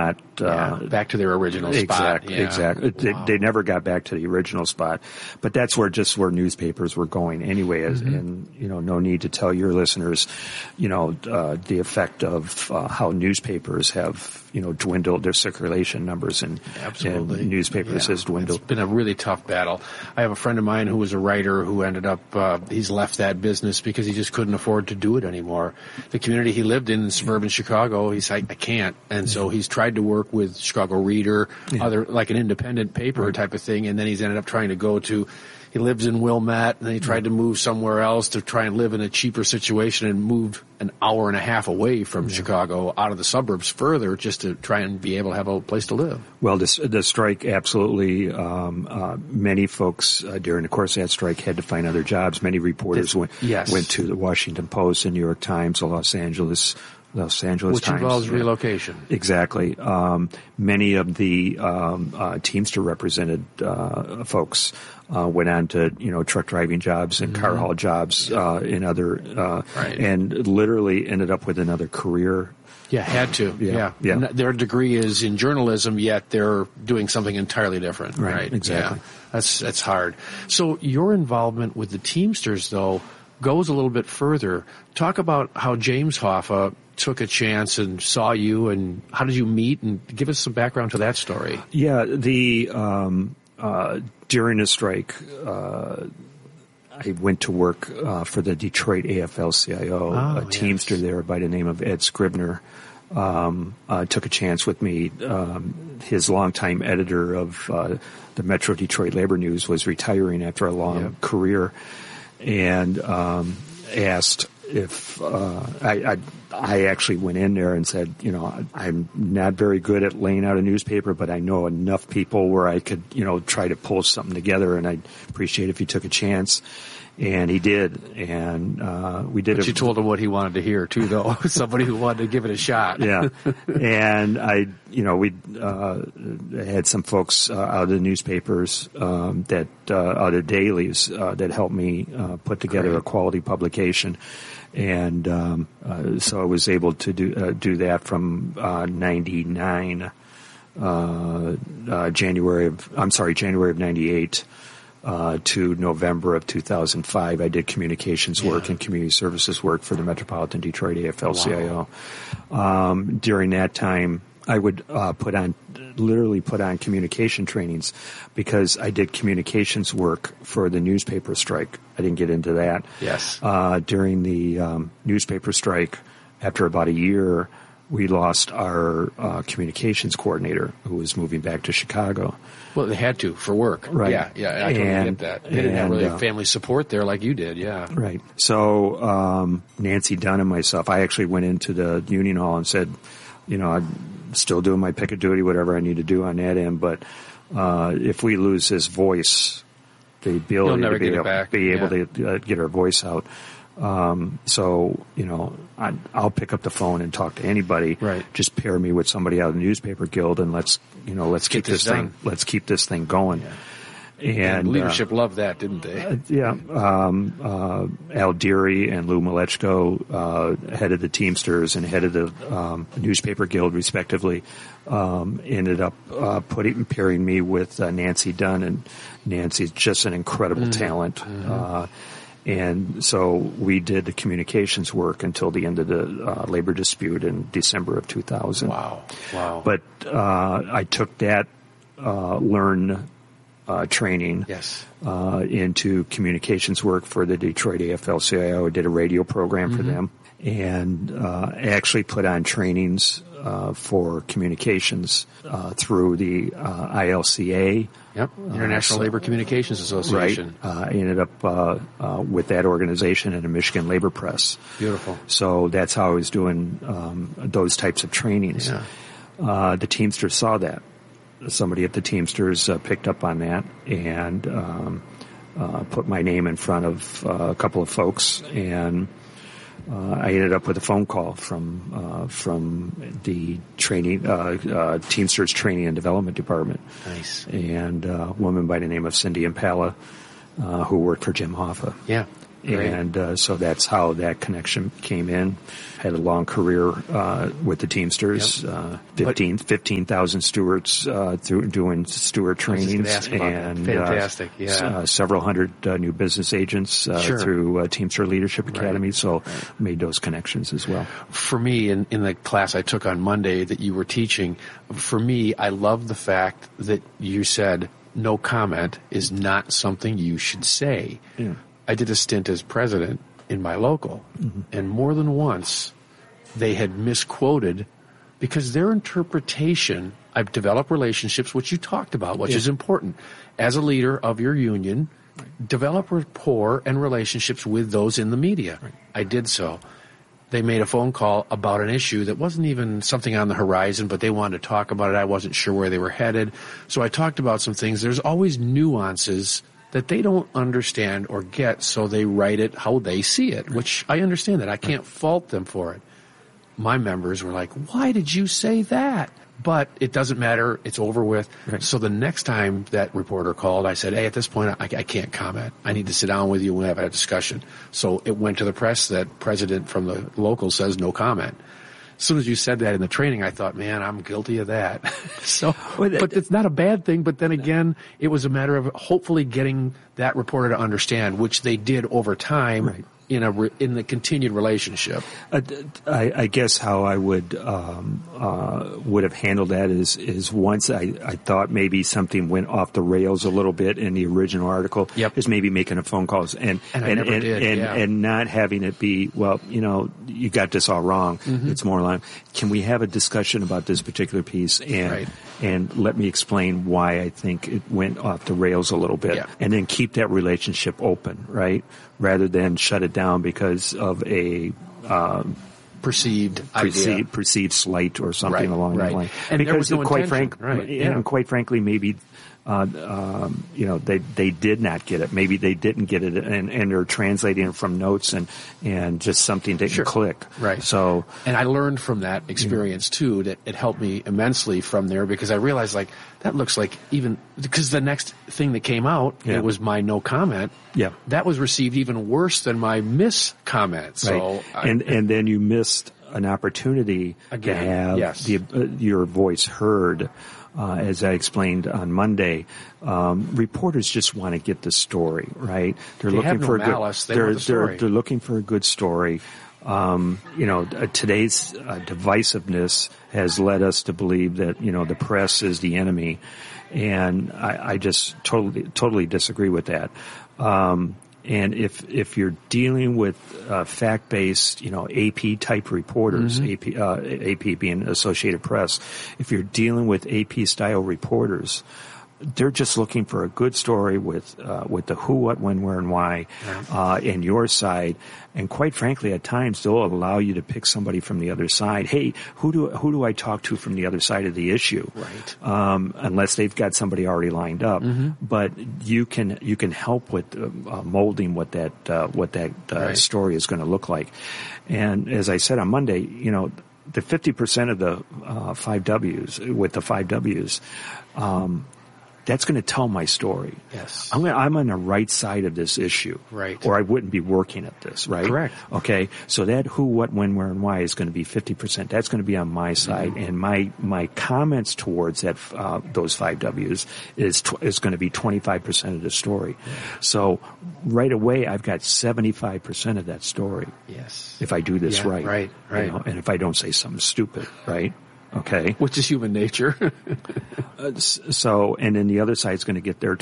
not back to their original spot. Exactly. Wow. They never got back to the original spot, but that's where newspapers were going anyway. And no need to tell your listeners, the effect of how newspapers have dwindled, their circulation numbers and newspapers has dwindled. It's been a really tough battle. I have a friend of mine who was a writer who ended up he's left that business because he just couldn't afford to do it anymore. The community he lived in suburban Chicago, he's like, I can't. And so he's tried to work with Chicago Reader, other like an independent paper type of thing, and then he's ended up trying to go to, he lives in Wilmette, and then he tried to move somewhere else to try and live in a cheaper situation and moved an hour and a half away from Chicago out of the suburbs further just to try and be able to have a place to live. Well, the strike absolutely, many folks during the course of that strike had to find other jobs. Many reporters went to the Washington Post, the New York Times, the Los Angeles Which Times. involves relocation. Exactly. Many of the Teamster represented folks went on to truck driving jobs and car haul jobs in other and literally ended up with another career. Yeah, had to. Yeah. Their degree is in journalism, yet they're doing something entirely different. Right. Exactly. Yeah. That's hard. So your involvement with the Teamsters, though, goes a little bit further. Talk about how James Hoffa took a chance and saw you, and how did you meet, and give us some background to that story. Yeah, during the strike, I went to work for the Detroit AFL-CIO, a Teamster there by the name of Ed Scribner. Took a chance with me. His longtime editor of the Metro Detroit Labor News was retiring after a long career, and asked if I actually went in there and said, I'm not very good at laying out a newspaper, but I know enough people where I could, try to pull something together, and I'd appreciate if he took a chance. And he did, and we did. But you told him what he wanted to hear too, though. Somebody who wanted to give it a shot. Yeah, and we had some folks out of the newspapers that other dailies that helped me put together a quality publication, and so I was able to do that from '99, January of '98. To November of 2005, I did communications work and community services work for the Metropolitan Detroit AFL-CIO. During that time, I would put on communication trainings because I did communications work for the newspaper strike. I didn't get into that. Yes. During the newspaper strike, after about a year, we lost our communications coordinator who was moving back to Chicago. Well, they had to for work. Right. Yeah, I totally get that. They didn't have really family support there like you did, yeah. Right. So Nancy Dunn and myself, I actually went into the union hall and said, I'm still doing my picket duty, whatever I need to do on that end, but if we lose his voice, the ability to be able to get our voice out, so, I'll pick up the phone and talk to anybody. Right. Just pair me with somebody out of the newspaper guild, and let's keep this thing going. Yeah. And leadership loved that, didn't they? Al Deary and Lou Malechko, head of the Teamsters and head of the newspaper guild, respectively, ended up pairing me with Nancy Dunn, and Nancy's just an incredible talent. And so we did the communications work until the end of the labor dispute in December of 2000. Wow. But I took that training into communications work for the Detroit AFL-CIO. I did a radio program for them, and actually put on trainings for communications through the ILCA. Yep, International Labor Communications Association. Right. I ended up with that organization and the Michigan Labor Press. Beautiful. So that's how I was doing those types of trainings. Yeah. The Teamsters saw that. Somebody at the Teamsters picked up on that and put my name in front of a couple of folks, and I ended up with a phone call from the training Teamsters Training and Development Department. Nice. And a woman by the name of Cindy Impala, who worked for Jim Hoffa. Yeah. And so that's how that connection came in. Had a long career with the Teamsters, 15,000 stewards doing steward trainings, and fantastic, several hundred new business agents through Teamster Leadership Academy. So made those connections as well. For me, in the class I took on Monday that you were teaching, for me, I love the fact that you said no comment is not something you should say. Yeah. I did a stint as president in my local, and more than once they had misquoted because their interpretation, I've developed relationships, which you talked about, which is important. As a leader of your union, develop rapport and relationships with those in the media. I did so. They made a phone call about an issue that wasn't even something on the horizon, but they wanted to talk about it. I wasn't sure where they were headed. So I talked about some things. There's always nuances that they don't understand or get, so they write it how they see it, which I understand that. I can't fault them for it. My members were like, why did you say that? But it doesn't matter. It's over with. So the next time that reporter called, I said, hey, at this point, I can't comment. I need to sit down with you and have a discussion. So it went to the press that president from the local says no comment. As soon as you said that in the training, I thought, man, I'm guilty of that. But it's not a bad thing. But then again, it was a matter of hopefully getting that reporter to understand, which they did over time in the continued relationship. I guess how I would have handled that is once I thought maybe something went off the rails a little bit in the original article, is maybe making a phone calls and not having it be, well, you got this all wrong. It's more like, can we have a discussion about this particular piece and let me explain why I think it went off the rails a little bit, and then keep that relationship open, rather than shut it down because of a perceived slight or something along that line. And because there was no quite intention. quite frankly, maybe they did not get it. Maybe they didn't get it, and they're translating it from notes and just something didn't click. So, and I learned from that experience too that it helped me immensely from there, because I realized that looks like, even because the next thing that came out, it was my no comment. That was received even worse than my miss comment. So, and then you missed an opportunity to have your voice heard. As I explained on Monday, reporters just want to get the story, right? They're looking for malice. They're looking for a good story. Today's divisiveness has led us to believe that the press is the enemy, and I just totally disagree with that. And if you're dealing with fact-based, AP type reporters, AP being Associated Press, if you're dealing with AP style reporters, they're just looking for a good story with the who, what, when, where, and why, and your side. And quite frankly, at times they'll allow you to pick somebody from the other side. Hey, who do I talk to from the other side of the issue? Unless they've got somebody already lined up. But you can help with molding what that story is going to look like. And as I said on Monday, the 50% of the 5 W's with the 5 W's. That's going to tell my story. I'm on the right side of this issue. Or I wouldn't be working at this, right? Correct. Okay. So that who, what, when, where, and why is going to be 50%. That's going to be on my side. And my comments towards that, those 5 W's is going to be 25% of the story. So right away, I've got 75% of that story. If I do this right. And if I don't say something stupid, right? Okay. Which is human nature. So, and then the other side's going to get their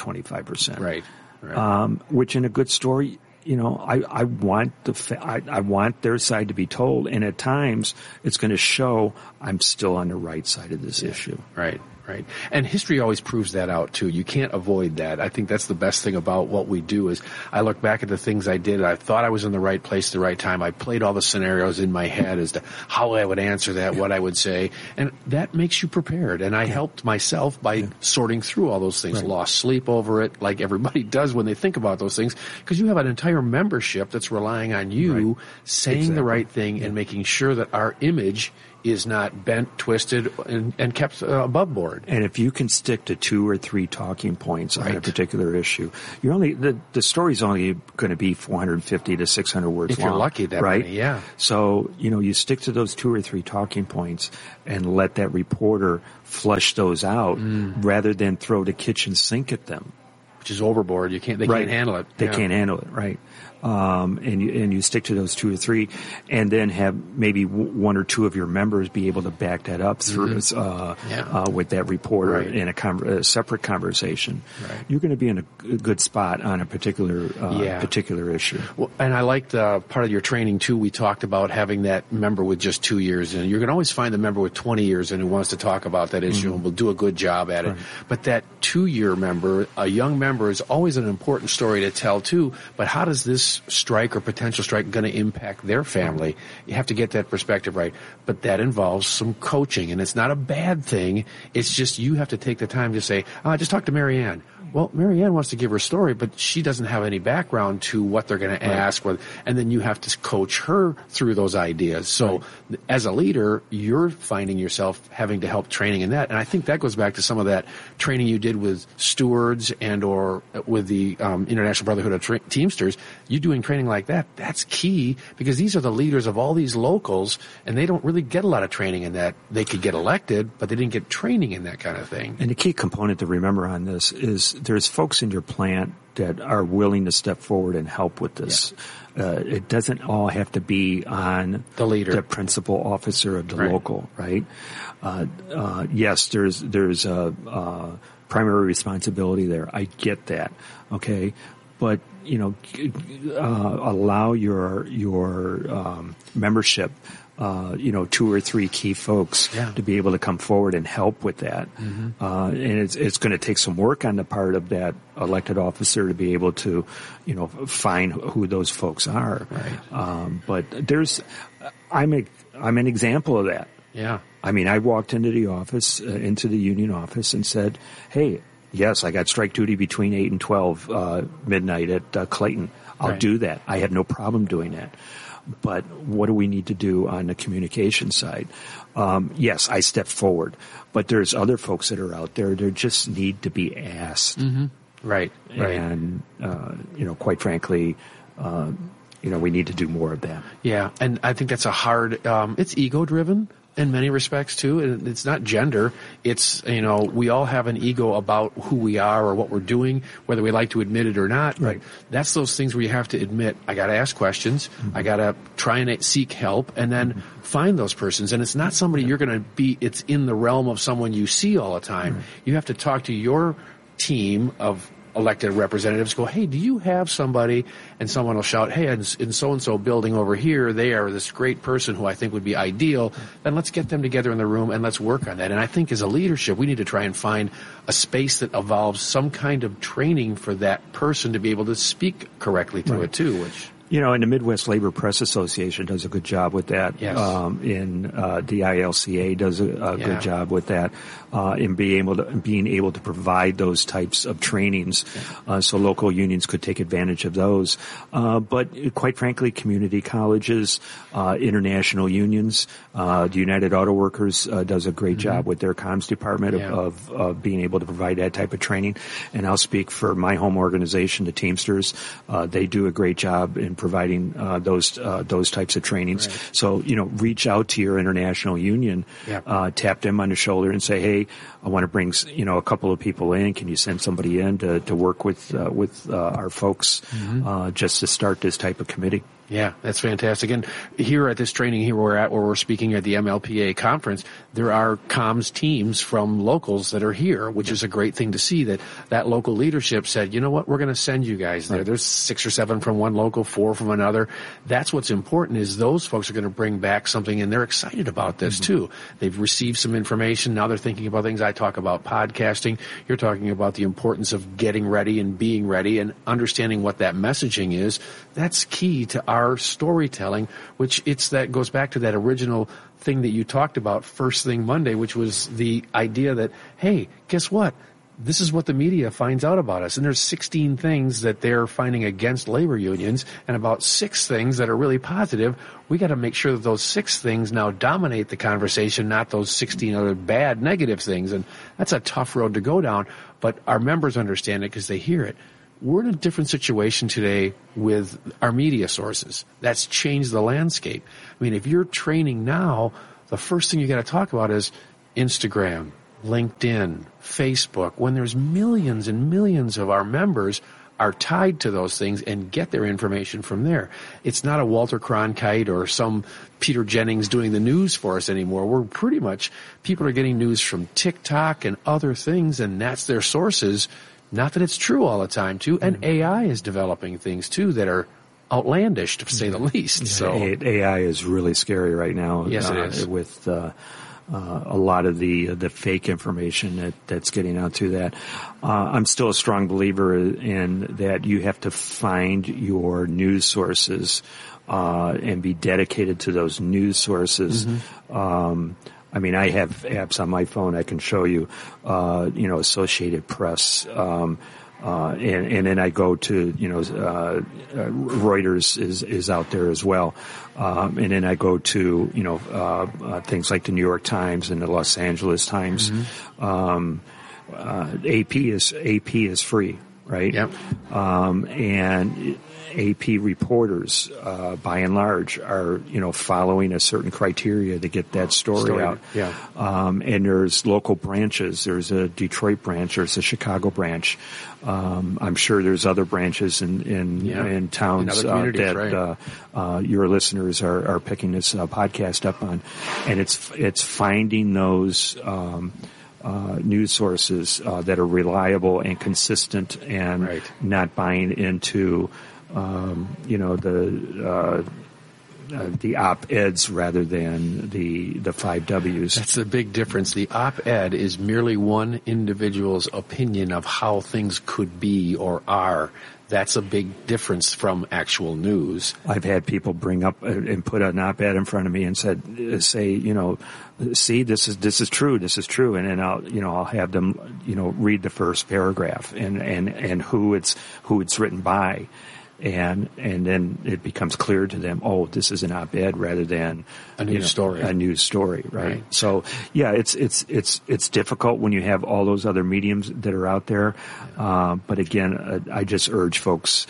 25%. Which in a good story, I want I want their side to be told. And at times it's going to show I'm still on the right side of this issue. And history always proves that out too. You can't avoid that. I think that's the best thing about what we do is I look back at the things I did. I thought I was in the right place at the right time. I played all the scenarios in my head as to how I would answer that, what I would say. And that makes you prepared. And I helped myself by sorting through all those things. Lost sleep over it, like everybody does when they think about those things, because you have an entire membership that's relying on you saying the right thing and making sure that our image is not bent, twisted, and kept above board. And if you can stick to 2 or 3 talking points on a particular issue, you're only the story's only going to be 450 to 600 words if long. If you're lucky, that right? many, yeah. So, you stick to those 2 or 3 talking points and let that reporter flush those out rather than throw the kitchen sink at them. Which is overboard. They can't handle it. They can't handle it, right? And you stick to those 2 or 3, and then have maybe 1 or 2 of your members be able to back that up through with that reporter in a separate conversation. Right. You're going to be in a good spot on a particular issue. Well, and I liked part of your training too. We talked about having that member with just 2 years, and you're going to always find the member with 20 years and who wants to talk about that issue and will do a good job at it. But that 2-year member, a young member, is always an important story to tell too. But how does this strike or potential strike going to impact their family? You have to get that perspective right. But that involves some coaching, and it's not a bad thing. It's just you have to take the time to say, just talk to Mary Ann. Well, Mary Ann wants to give her story, but she doesn't have any background to what they're going to ask. And then you have to coach her through those ideas. So as a leader, you're finding yourself having to help training in that. And I think that goes back to some of that training you did with stewards and or with the International Brotherhood of Teamsters. You doing training like that, that's key, because these are the leaders of all these locals, and they don't really get a lot of training in that. They could get elected, but they didn't get training in that kind of thing. And the key component to remember on this is there's folks in your plant that are willing to step forward and help with this. Yeah. It doesn't all have to be on the leader, the principal officer of the local, right? Yes, there's a primary responsibility there. I get that, okay? But, allow your membership, 2 or 3 key folks to be able to come forward and help with that. And it's going to take some work on the part of that elected officer to be able to, find who those folks are. Right. But I'm an example of that. Yeah. I mean, I walked into the office, into the union office, and said, hey, yes, I got strike duty between 8 and 12 midnight at Clayton. I'll do that. I have no problem doing that. But what do we need to do on the communication side? Yes, I step forward, but there's other folks that are out there that just need to be asked. Right. And, quite frankly, we need to do more of that. Yeah. And I think that's a hard, it's ego driven in many respects too. And it's not gender. It's, we all have an ego about who we are or what we're doing, whether we like to admit it or not. Right. But that's those things where you have to admit, I got to ask questions. I got to try and seek help, and then find those persons. And it's not somebody you're going to be, it's in the realm of someone you see all the time. You have to talk to your team of elected representatives, go, hey, do you have somebody? And someone will shout, hey, in so-and-so building over here, they are this great person who I think would be ideal. Then let's get them together in the room and let's work on that. And I think as a leadership, we need to try and find a space that involves some kind of training for that person to be able to speak correctly to it too, which... and the Midwest Labor Press Association does a good job with that. Yes. The ILCA does a good job with that. In being able to provide those types of trainings, so local unions could take advantage of those. But quite frankly, community colleges, international unions, the United Auto Workers does a great job with their comms department of being able to provide that type of training. And I'll speak for my home organization, the Teamsters. They do a great job in providing those types of trainings. Right. So reach out to your international union, tap them on the shoulder, and say, hey, I want to bring a couple of people in. Can you send somebody in to work with our folks just to start this type of committee? Yeah, that's fantastic. And here at this training here where we're speaking at the MLPA conference, there are comms teams from locals that are here, which is a great thing to see that local leadership said, you know what, we're going to send you guys there. There's 6 or 7 from one local, 4 from another. That's what's important, is those folks are going to bring back something, and they're excited about this too. They've received some information. Now they're thinking about things. I talk about podcasting. You're talking about the importance of getting ready and being ready and understanding what that messaging is. That's key to our storytelling, which goes back to that original thing that you talked about first thing Monday, which was the idea that, hey, guess what? this is what the media finds out about us. And there's 16 things that they're finding against labor unions and about 6 things that are really positive. We got to make sure that those 6 things now dominate the conversation, not those 16 other bad, negative things. And that's a tough road to go down. But our members understand it because they hear it. We're in a different situation today with our media sources. That's changed the landscape. I mean, if you're training now, the first thing you got to talk about is Instagram, LinkedIn, Facebook, when there's millions and millions of our members are tied to those things and get their information from there. It's not a Walter Cronkite or some Peter Jennings doing the news for us anymore. We're pretty much, people are getting news from TikTok and other things, and that's their sources. Not that it's true all the time, too. And AI is developing things, too, that are outlandish, to say the least. Yeah, so AI is really scary right now. Yes, it is. With a lot of the fake information that's getting out to that. I'm still a strong believer in that you have to find your news sources and be dedicated to those news sources. I mean, I have apps on my phone I can show you, Associated Press, and then I go to, Reuters is out there as well. And then I go to, things like the New York Times and the Los Angeles Times. AP is free, right? Yep. And AP reporters, by and large, are, following a certain criteria to get that story out. Yeah. And there's local branches. There's a Detroit branch. There's a Chicago branch. I'm sure there's other branches in towns that your listeners are picking this podcast up on. And it's finding those news sources that are reliable and consistent and not buying into the op-eds rather than the 5 Ws. That's the big difference. The op-ed is merely one individual's opinion of how things could be or are. That's a big difference from actual news. I've had people bring up and put an op-ed in front of me and say, see, this is true, and then I'll have them, read the first paragraph and who it's written by. And then it becomes clear to them, oh, this is an op-ed rather than a news story, right? So, yeah, it's difficult when you have all those other mediums that are out there. But again, I just urge folks,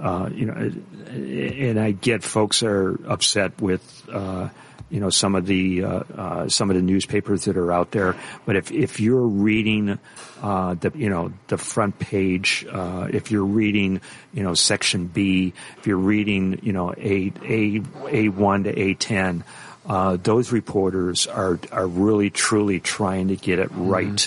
and I get folks are upset with, some of the newspapers that are out there. But if you're reading, the front page, if you're reading, section B, if you're reading, A1 to A10, those reporters are really truly trying to get it right.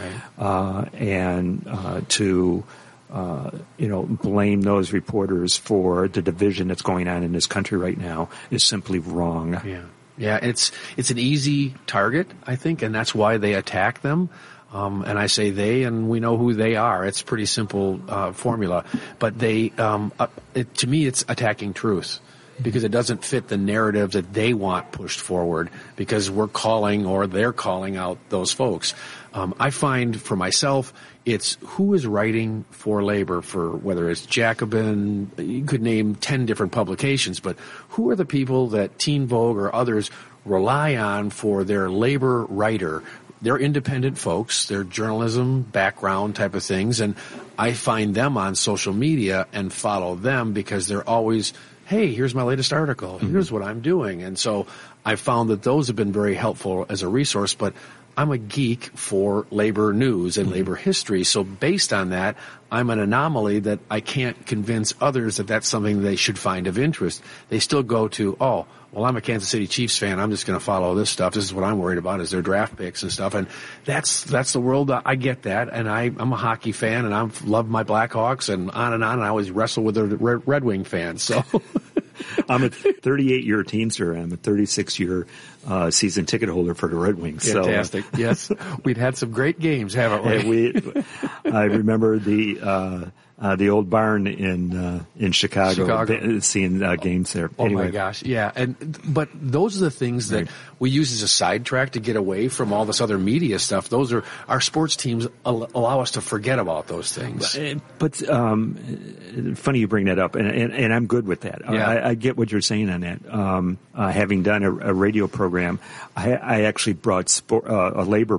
And to blame those reporters for the division that's going on in this country right now is simply wrong. Yeah, it's an easy target, I think, and that's why they attack them. And I say they, and we know who they are. It's a pretty simple formula. But to me, it's attacking truth because it doesn't fit the narrative that they want pushed forward because we're calling or they're calling out those folks. I find for myself, it's who is writing for labor for whether it's Jacobin, you could name 10 different publications, but who are the people that Teen Vogue or others rely on for their labor writer? They're independent folks, they're journalism background type of things, and I find them on social media and follow them because they're always, hey, here's my latest article, here's what I'm doing. And so I found that those have been very helpful as a resource, but I'm a geek for labor news and labor history, so based on that, I'm an anomaly that I can't convince others that that's something they should find of interest. They still go to, oh, well, I'm a Kansas City Chiefs fan, I'm just going to follow this stuff. This is what I'm worried about is their draft picks and stuff, and that's the world. I get that, and I'm a hockey fan, and I love my Blackhawks, and on, and I always wrestle with the Red Wing fans, so... I'm a 38-year Teamster. I'm a 36-year season ticket holder for the Red Wings. Fantastic. So, yes. We've had some great games, haven't we? I remember the old barn in Chicago. Seeing games there. Oh my gosh, yeah. But those are the things that we use as a sidetrack to get away from all this other media stuff. Those are our sports teams allow us to forget about those things. But funny you bring that up, and I'm good with that. Yeah. I get what you're saying on that. Having done a radio program, I actually brought a labor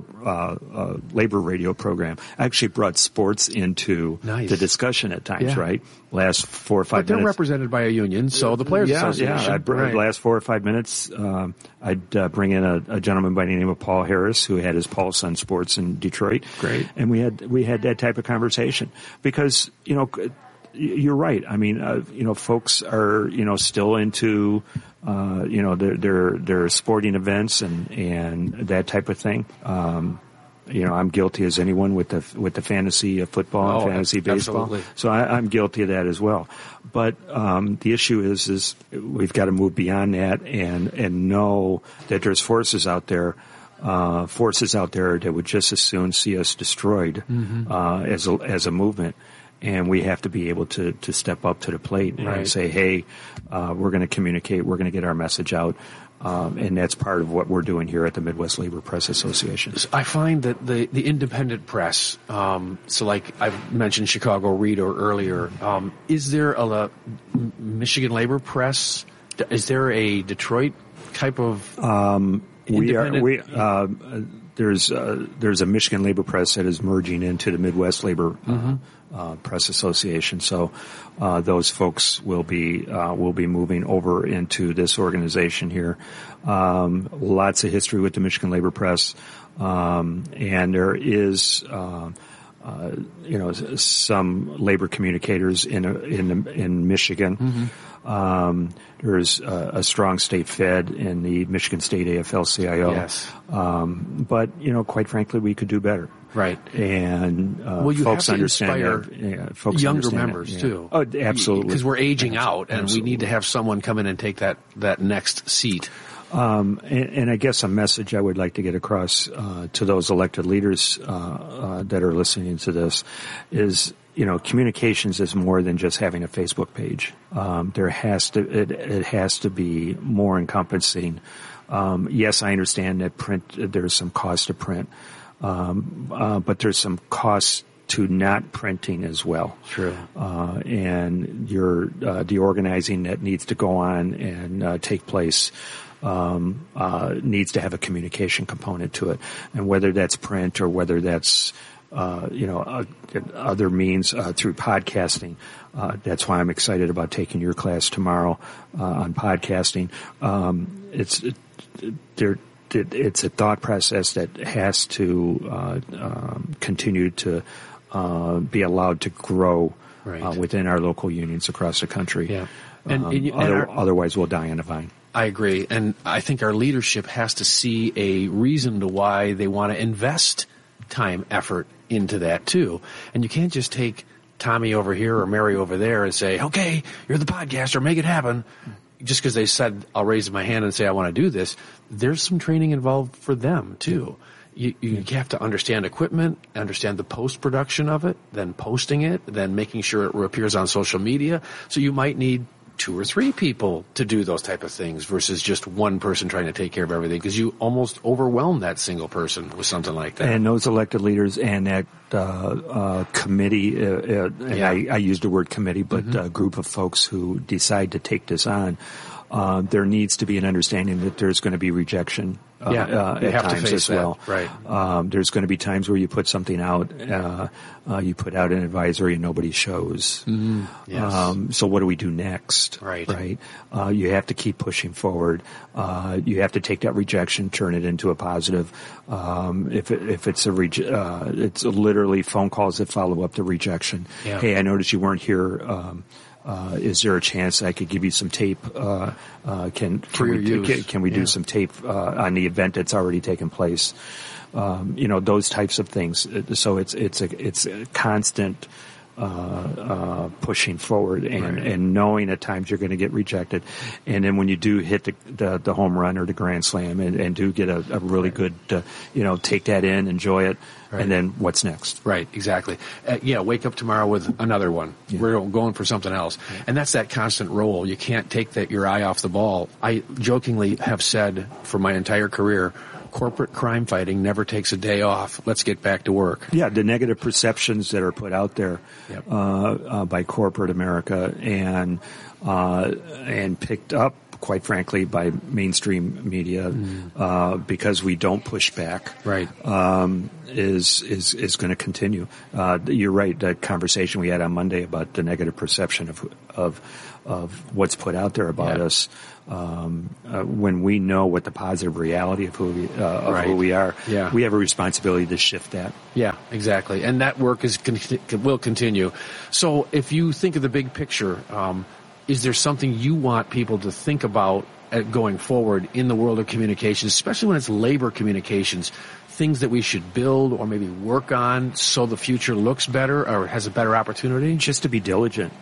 radio program. I actually brought sports into the discussion at times, right? Last 4 or 5 minutes. But they're represented by a union, so the Players Association. Yeah, last 4 or 5 minutes, I'd bring in a gentleman by the name of Paul Harris, who had his pulse on sports in Detroit. Great. And we had that type of conversation because, you're right. I mean, folks are, still into, their sporting events and that type of thing. I'm guilty as anyone with the fantasy football and fantasy baseball. Absolutely. So I'm guilty of that as well. But the issue is we've got to move beyond that and know that there's forces out there that would just as soon see us destroyed as a movement. And we have to be able to step up to the plate and say, hey, we're going to communicate, we're going to get our message out. And that's part of what we're doing here at the Midwest Labor Press Association. I find that the independent press, so like I've mentioned Chicago Reader earlier, is there a Michigan Labor Press? Is there a Detroit type of independent? There's a Michigan Labor Press that is merging into the Midwest Labor Press Association. So those folks will be moving over into this organization here. Lots of history with the Michigan Labor Press, and there is some labor communicators in Michigan. There's a strong state fed in the Michigan State AFL-CIO. Yes. But, quite frankly, we could do better. Right. And you folks have to understand folks younger members, too. Oh, absolutely. Because we're aging out, and we need to have someone come in and take that next seat. And I guess a message I would like to get across to those elected leaders that are listening to this is, communications is more than just having a Facebook page. It has to be more encompassing. Yes, I understand that there's some cost to print, but there's some cost to not printing as well. True. And the organizing that needs to go on and take place needs to have a communication component to it. And whether that's print or whether that's other means through podcasting. That's why I'm excited about taking your class tomorrow on podcasting. It's a thought process that has to continue to be allowed to grow within our local unions across the country. Yeah. Otherwise, we'll die on the vine. I agree. And I think our leadership has to see a reason to why they want to invest time, effort into that too. And you can't just take Tommy over here or Mary over there and say, okay, you're the podcaster, make it happen. Just because they said, I'll raise my hand and say, I want to do this. There's some training involved for them too. You have to understand equipment, understand the post-production of it, then posting it, then making sure it appears on social media. So you might need 2 or 3 people to do those type of things versus just one person trying to take care of everything, because you almost overwhelm that single person with something like that. And those elected leaders and that committee, I used the word committee, but a group of folks who decide to take this on, there needs to be an understanding that there's going to be rejection at times as well. Right. There's going to be times where you put something out, you put out an advisory and nobody shows. Yes. So what do we do next? Right. You have to keep pushing forward. You have to take that rejection, turn it into a positive. If it's it's literally phone calls that follow up the rejection. Yeah. Hey, I noticed you weren't here. Is there a chance I could give you some tape? Can we do some tape on the event that's already taken place? Those types of things. So it's a constant pushing forward and knowing at times you're going to get rejected. And then when you do hit the home run or the grand slam and do get a really good, take that in, enjoy it. Right. And then what's next? Right, exactly. Wake up tomorrow with another one. Yeah. We're going for something else. Yeah. And that's that constant roll. You can't take your eye off the ball. I jokingly have said for my entire career, corporate crime fighting never takes a day off. Let's get back to work. Yeah, the negative perceptions that are put out there by corporate America and picked up, quite frankly, by mainstream media because we don't push back. Right. Is going to continue. You're right. The conversation we had on Monday about the negative perception of what's put out there about us. When we know what the positive reality of who we are, we have a responsibility to shift that. Yeah, exactly. And that work will continue. So if you think of the big picture, is there something you want people to think about going forward in the world of communications, especially when it's labor communications, things that we should build or maybe work on so the future looks better or has a better opportunity? Just to be diligent.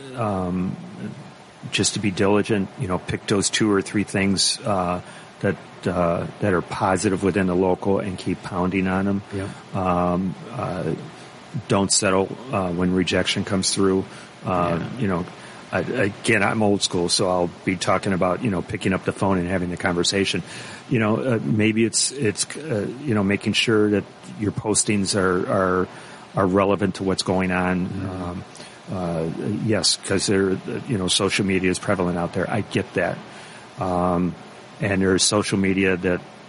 Pick those 2 or 3 things that are positive within the local and keep pounding on them. Yeah. Don't settle when rejection comes through. Again, I'm old school, so I'll be talking about picking up the phone and having the conversation. Maybe it's making sure that your postings are relevant to what's going on. Yes, because social media is prevalent out there. I get that. And there's social media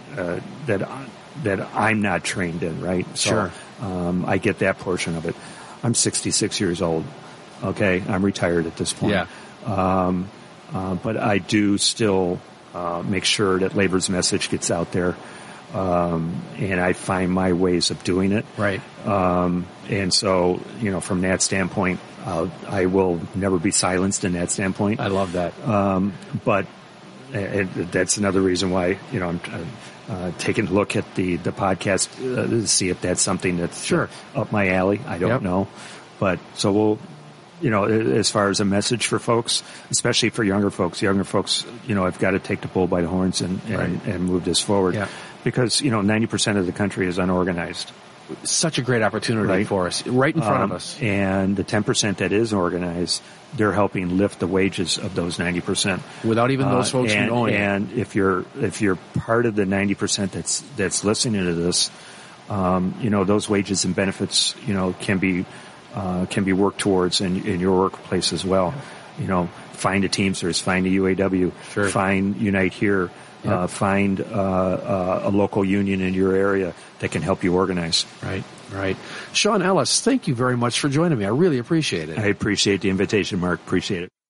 that I'm not trained in, right? Sure. So, I get that portion of it. I'm 66 years old. Okay. I'm retired at this point. Yeah. But I do still, make sure that labor's message gets out there. And I find my ways of doing it. Right. And so, from that standpoint, I will never be silenced in that standpoint. I love that. But that's another reason why, I'm taking a look at the podcast to see if that's something that's up my alley. I don't know. But so we'll, as far as a message for folks, especially for younger folks, have got to take the bull by the horns and move this forward. Yeah. Because, 90% of the country is unorganized. Such a great opportunity for us, right in front of us. And the 10% that is organized, they're helping lift the wages of those 90%. Without even those folks knowing. And if you're part of the 90% that's listening to this, those wages and benefits, can be worked towards in your workplace as well. Find a Teamsters, find a UAW, find Unite Here. Find a local union in your area that can help you organize. Right. Sean Ellis, thank you very much for joining me. I really appreciate it. I appreciate the invitation, Mark. Appreciate it.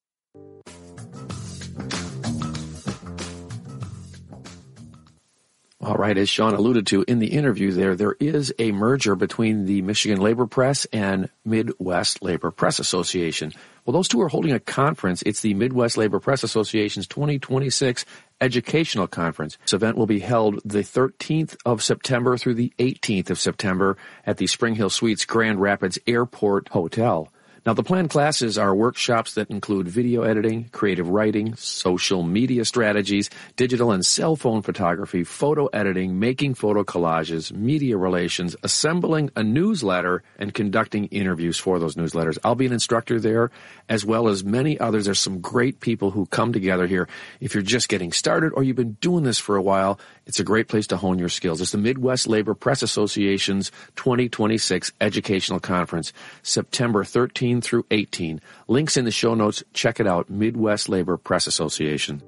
All right, as Sean alluded to in the interview there is a merger between the Michigan Labor Press and Midwest Labor Press Association. Well, those two are holding a conference. It's the Midwest Labor Press Association's 2026 Educational Conference. This event will be held the 13th of September through the 18th of September at the Spring Hill Suites Grand Rapids Airport Hotel. Now, the planned classes are workshops that include video editing, creative writing, social media strategies, digital and cell phone photography, photo editing, making photo collages, media relations, assembling a newsletter, and conducting interviews for those newsletters. I'll be an instructor there, as well as many others. There's some great people who come together here. If you're just getting started or you've been doing this for a while, it's a great place to hone your skills. It's the Midwest Labor Press Association's 2026 Educational Conference, September 13 through 18. Links in the show notes. Check it out, Midwest Labor Press Association.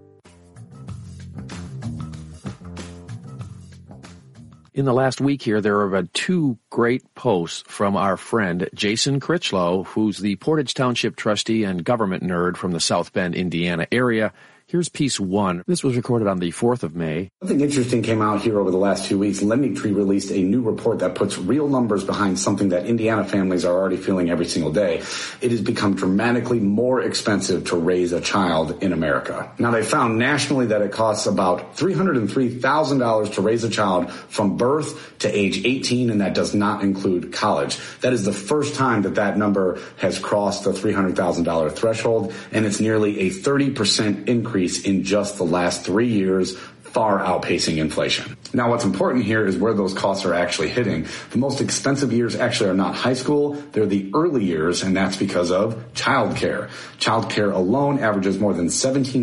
In the last week here, there have been 2 great posts from our friend Jason Critchlow, who's the Portage Township trustee and government nerd from the South Bend, Indiana area. Here's piece 1. This was recorded on the 4th of May. Something interesting came out here over the last 2 weeks. LendingTree released a new report that puts real numbers behind something that Indiana families are already feeling every single day. It has become dramatically more expensive to raise a child in America. Now, they found nationally that it costs about $303,000 to raise a child from birth to age 18, and that does not include college. That is the first time that number has crossed the $300,000 threshold, and it's nearly a 30% increase in just the last 3 years, far outpacing inflation. Now, what's important here is where those costs are actually hitting. The most expensive years actually are not high school, they're the early years, and that's because of childcare. Childcare alone averages more than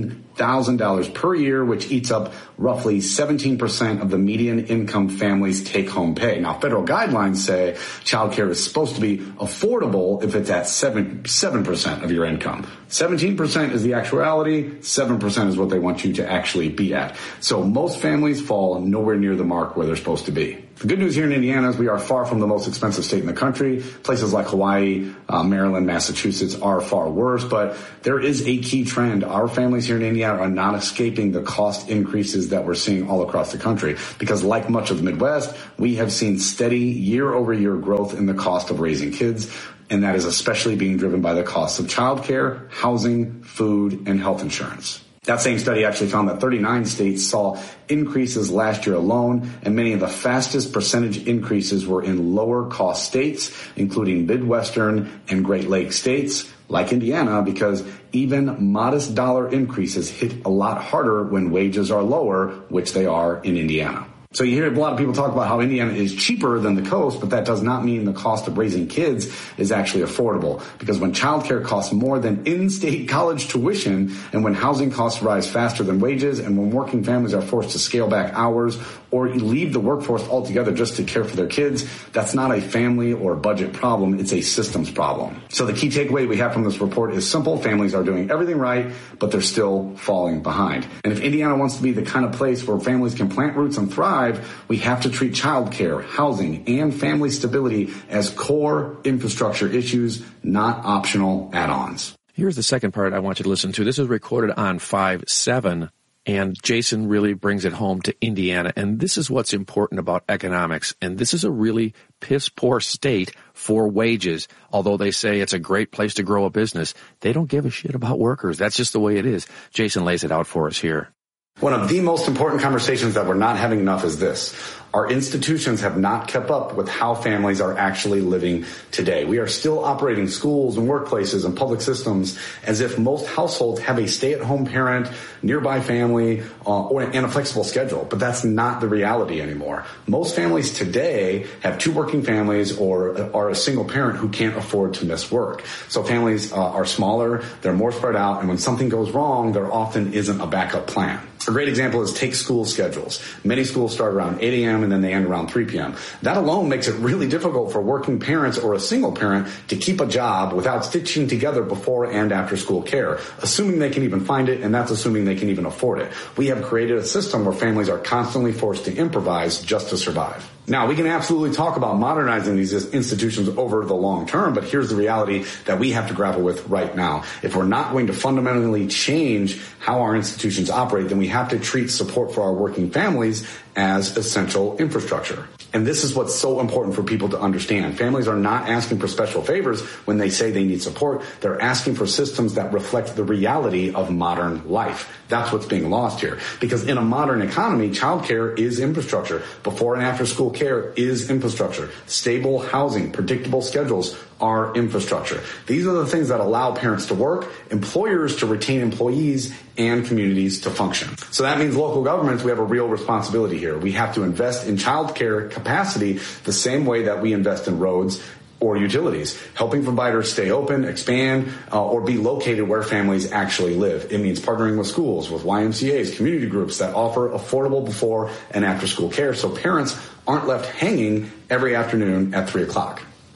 $17,000 per year, which eats up roughly 17% of the median income family's take-home pay. Now, federal guidelines say childcare is supposed to be affordable if it's at 7% of your income. 17% is the actuality, 7% is what they want you to actually be at. So most families fall nowhere near the mark where they're supposed to be. The good news here in Indiana is we are far from the most expensive state in the country. Places like Hawaii, Maryland, Massachusetts are far worse, but there is a key trend. Our families here in Indiana are not escaping the cost increases that we're seeing all across the country because, like much of the Midwest, we have seen steady year-over-year growth in the cost of raising kids, and that is especially being driven by the costs of childcare, housing, food, and health insurance. That same study actually found that 39 states saw increases last year alone, and many of the fastest percentage increases were in lower-cost states, including Midwestern and Great Lakes states, like Indiana, because even modest dollar increases hit a lot harder when wages are lower, which they are in Indiana. So you hear a lot of people talk about how Indiana is cheaper than the coast, but that does not mean the cost of raising kids is actually affordable. Because when childcare costs more than in-state college tuition, and when housing costs rise faster than wages, and when working families are forced to scale back hours or leave the workforce altogether just to care for their kids, that's not a family or budget problem, it's a systems problem. So the key takeaway we have from this report is simple. Families are doing everything right, but they're still falling behind. And if Indiana wants to be the kind of place where families can plant roots and thrive, we have to treat childcare, housing, and family stability as core infrastructure issues, not optional add-ons. Here's the second part I want you to listen to. This is recorded on 5/7, and Jason really brings it home to Indiana. And this is what's important about economics. And this is a really piss-poor state for wages. Although they say it's a great place to grow a business, they don't give a shit about workers. That's just the way it is. Jason lays it out for us here. One of the most important conversations that we're not having enough is this. Our institutions have not kept up with how families are actually living today. We are still operating schools and workplaces and public systems as if most households have a stay-at-home parent, nearby family, and a flexible schedule. But that's not the reality anymore. Most families today have two working families or are a single parent who can't afford to miss work. So families are smaller, they're more spread out, and when something goes wrong, there often isn't a backup plan. A great example is take school schedules. Many schools start around 8 a.m. and then they end around 3 p.m. That alone makes it really difficult for working parents or a single parent to keep a job without stitching together before and after school care, assuming they can even find it, and that's assuming they can even afford it. We have created a system where families are constantly forced to improvise just to survive. Now, we can absolutely talk about modernizing these institutions over the long term, but here's the reality that we have to grapple with right now. If we're not going to fundamentally change how our institutions operate, then we have to treat support for our working families as essential infrastructure. And this is what's so important for people to understand. Families are not asking for special favors when they say they need support. They're asking for systems that reflect the reality of modern life. That's what's being lost here. Because in a modern economy, childcare is infrastructure. Before and after school care is infrastructure. Stable housing, predictable schedules are infrastructure. These are the things that allow parents to work, employers to retain employees, and communities to function. So that means local governments, we have a real responsibility here. We have to invest in childcare capacity the same way that we invest in roads or utilities, helping providers stay open, expand, or be located where families actually live. It means partnering with schools, with YMCAs, community groups that offer affordable before and after school care so parents aren't left hanging every afternoon at 3 o'clock.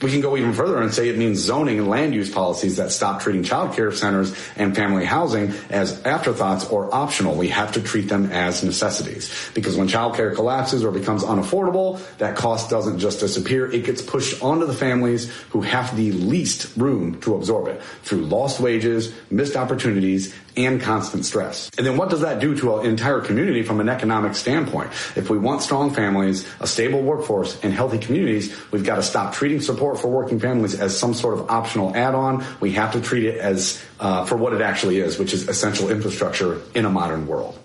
We can go even further and say it means zoning and land use policies that stop treating child care centers and family housing as afterthoughts or optional. We have to treat them as necessities, because when child care collapses or becomes unaffordable, that cost doesn't just disappear. It gets pushed onto the families who have the least room to absorb it through lost wages, missed opportunities, and constant stress. And then what does that do to an entire community from an economic standpoint? If we want strong families, a stable workforce, and healthy communities, we've got to stop treating support for working families as some sort of optional add-on. We have to treat it as for what it actually is, which is essential infrastructure in a modern world.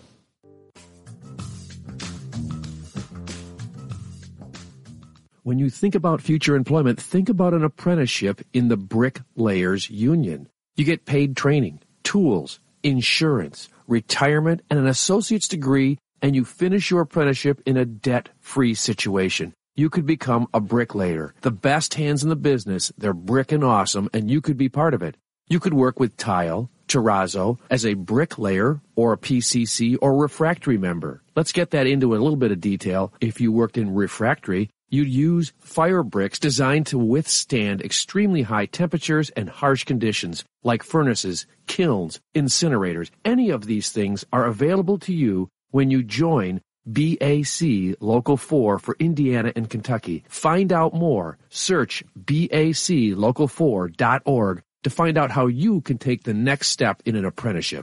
When you think about future employment, think about an apprenticeship in the Bricklayers Union. You get paid training, tools, insurance, retirement, and an associate's degree, and you finish your apprenticeship in a debt-free situation. You could become a bricklayer. The best hands in the business, they're brickin' awesome, and you could be part of it. You could work with tile, terrazzo, as a bricklayer or a PCC or refractory member. Let's get that into a little bit of detail. If you worked in refractory, you'd use fire bricks designed to withstand extremely high temperatures and harsh conditions, like furnaces, kilns, incinerators. Any of these things are available to you when you join BAC Local 4 for Indiana and Kentucky. Find out more. Search baclocal4.org to find out how you can take the next step in an apprenticeship.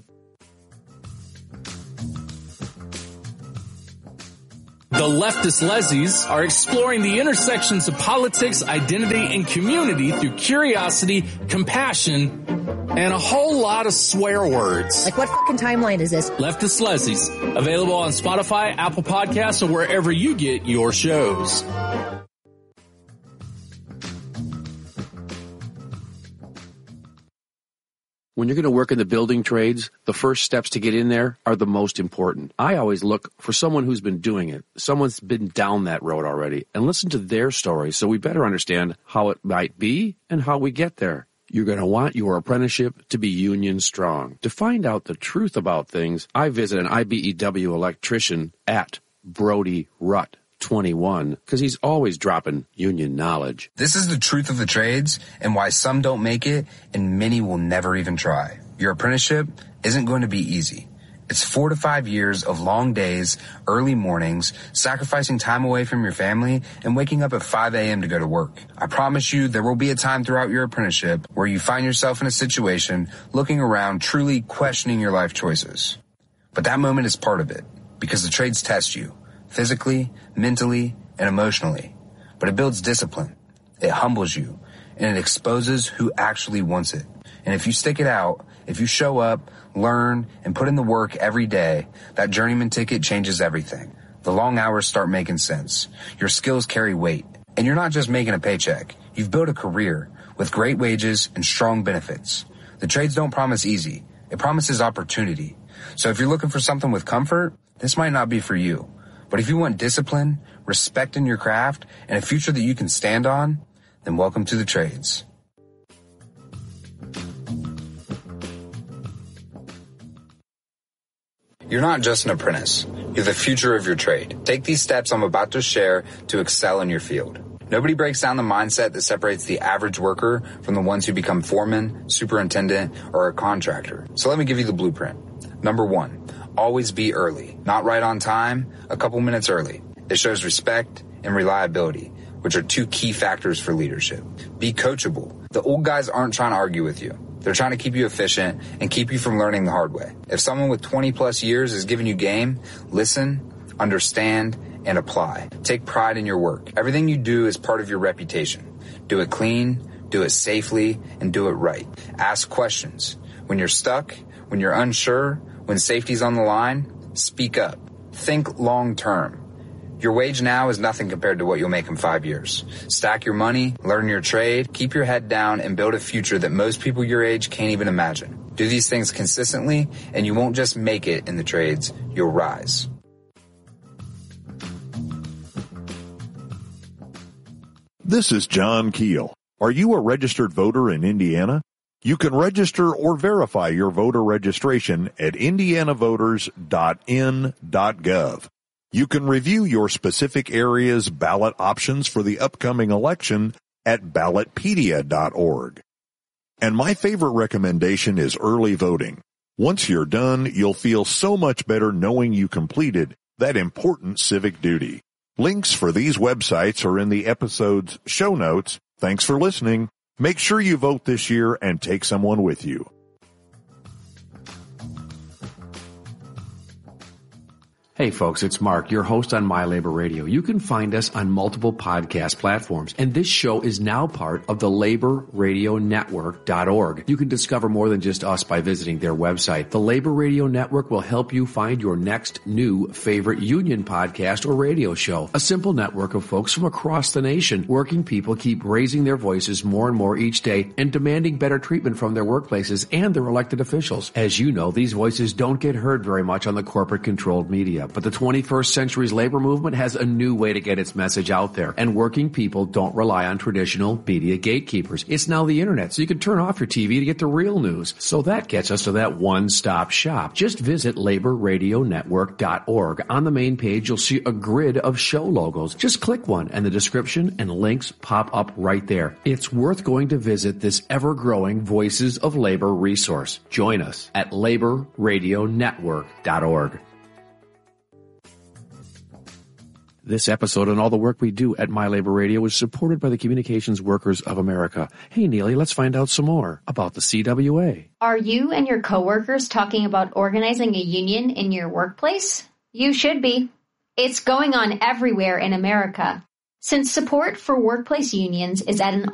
The leftist Leslies are exploring the intersections of politics, identity, and community through curiosity, compassion, and a whole lot of swear words. Like, what fucking timeline is this? Leftist Leslies, available on Spotify, Apple Podcasts, or wherever you get your shows. When you're going to work in the building trades, the first steps to get in there are the most important. I always look for someone who's been doing it, someone's been down that road already, and listen to their story so we better understand how it might be and how we get there. You're going to want your apprenticeship to be union strong. To find out the truth about things, I visit an IBEW electrician at Brody Rutt 21, because he's always dropping union knowledge. This is the truth of the trades and why some don't make it and many will never even try. Your apprenticeship isn't going to be easy. It's 4 to 5 years of long days, early mornings, sacrificing time away from your family, and waking up at 5 a.m. to go to work. I promise you there will be a time throughout your apprenticeship where you find yourself in a situation looking around, truly questioning your life choices. But that moment is part of it, because the trades test you. Physically, mentally, and emotionally. But it builds discipline. It humbles you. And it exposes who actually wants it. And if you stick it out, if you show up, learn, and put in the work every day, that journeyman ticket changes everything. The long hours start making sense. Your skills carry weight. And you're not just making a paycheck. You've built a career with great wages and strong benefits. The trades don't promise easy. It promises opportunity. So if you're looking for something with comfort, this might not be for you. But if you want discipline, respect in your craft, and a future that you can stand on, then welcome to the trades. You're not just an apprentice. You're the future of your trade. Take these steps I'm about to share to excel in your field. Nobody breaks down the mindset that separates the average worker from the ones who become foreman, superintendent, or a contractor. So let me give you the blueprint. Number 1. Always be early, not right on time, a couple minutes early. It shows respect and reliability, which are 2 key factors for leadership. Be coachable. The old guys aren't trying to argue with you. They're trying to keep you efficient and keep you from learning the hard way. If someone with 20 plus years is giving you game, listen, understand, and apply. Take pride in your work. Everything you do is part of your reputation. Do it clean, do it safely, and do it right. Ask questions. When you're stuck, when you're unsure, when safety's on the line, speak up. Think long term. Your wage now is nothing compared to what you'll make in 5 years. Stack your money, learn your trade, keep your head down, and build a future that most people your age can't even imagine. Do these things consistently, and you won't just make it in the trades, you'll rise. This is John Keel. Are you a registered voter in Indiana? You can register or verify your voter registration at indianavoters.in.gov. You can review your specific area's ballot options for the upcoming election at ballotpedia.org. And my favorite recommendation is early voting. Once you're done, you'll feel so much better knowing you completed that important civic duty. Links for these websites are in the episode's show notes. Thanks for listening. Make sure you vote this year and take someone with you. Hey folks, it's Mark, your host on My Labor Radio. You can find us on multiple podcast platforms, and this show is now part of the LaborRadioNetwork.org. You can discover more than just us by visiting their website. The Labor Radio Network will help you find your next new favorite union podcast or radio show. A simple network of folks from across the nation. Working people keep raising their voices more and more each day and demanding better treatment from their workplaces and their elected officials. As you know, these voices don't get heard very much on the corporate-controlled media. But the 21st century's labor movement has a new way to get its message out there, and working people don't rely on traditional media gatekeepers. It's now the internet, so you can turn off your TV to get the real news. So that gets us to that one-stop shop. Just visit LaborRadioNetwork.org. On the main page, you'll see a grid of show logos. Just click one, and the description and links pop up right there. It's worth going to visit this ever-growing Voices of Labor resource. Join us at LaborRadioNetwork.org. This episode and all the work we do at My Labor Radio is supported by the Communications Workers of America. Hey, Neely, let's find out some more about the CWA. Are you and your coworkers talking about organizing a union in your workplace? You should be. It's going on everywhere in America. Since support for workplace unions is at an